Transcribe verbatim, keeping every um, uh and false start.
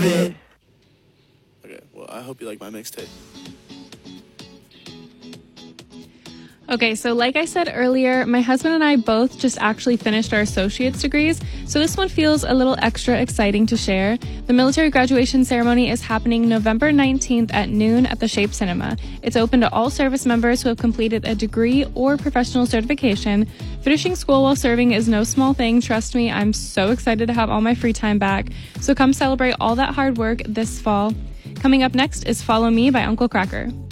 it. Okay, well, I hope you like my mixtape. Okay, so like I said earlier, my husband and I both just actually finished our associate's degrees, so this one feels a little extra exciting to share. The military graduation ceremony is happening November nineteenth at noon at the Shape Cinema. It's open to all service members who have completed a degree or professional certification. Finishing school while serving is no small thing, trust me. I'm so excited to have all my free time back. So come celebrate all that hard work this fall. Coming up next is Follow Me by Uncle Kracker.